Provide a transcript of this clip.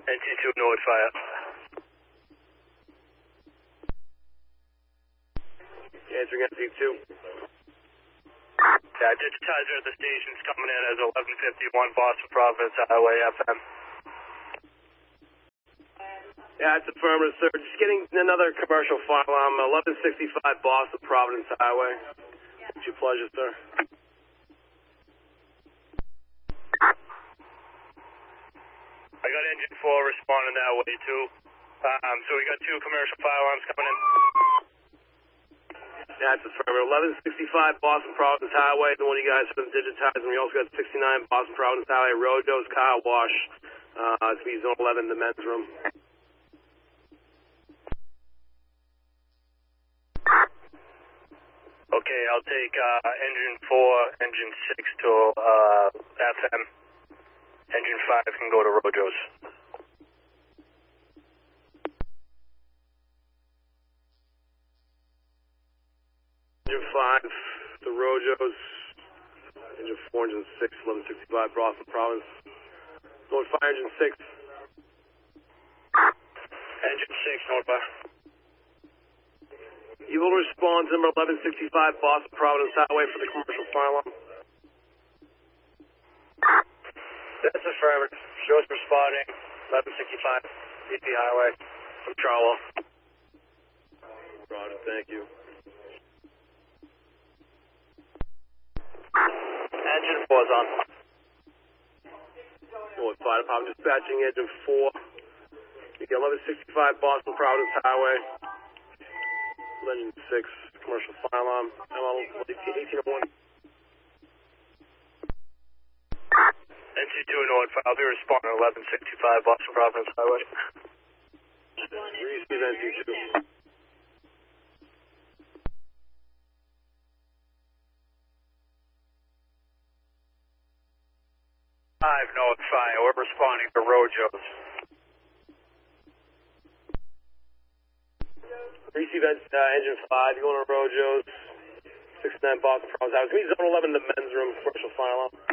NT2 North Fire. Answering NT2. Yeah, digitizer at the station's coming in as 1151 Boston Providence Highway FM. Yeah, it's affirmative, sir. Just getting another commercial fire alarm, 1165 Boston Providence Highway. It's your pleasure, sir. I got engine 4 responding that way too. So we got 2 commercial fire alarms coming in. Yeah, it's affirmative. 1165 Boston Providence Highway, the one you guys have been digitizing. We also got 69 Boston Providence Highway, Rojo's Car Wash. It's going to be zone 11 in the men's room. Okay, I'll take engine 4, engine 6 to FM. Engine 5 can go to Rojo's. Engine 5 to Rojo's. Engine 4, engine 6, 1165 Boston Providence. Going fire engine 6. Engine 6, North Fire. You will respond to number 1165 Boston Providence Highway for the commercial fire alarm. That's affirmative. Shows responding. 1165 BP Highway from Charlo. Roger, thank you. Engine 4's on. North Fire Department dispatching engine 4. You get 1165 Boston Providence Highway. Engine 6, commercial fire alarm. ML 1801. NT2 North Fire. I'll be responding 1165 Boston Providence Highway. Receive NT2. 5 North Fire. We're responding to Rojo's. Receive engine 5. You're going to Rojo's. 69 Boston Providence Highway. It's going to be zone 11 in the men's room, commercial fire alarm.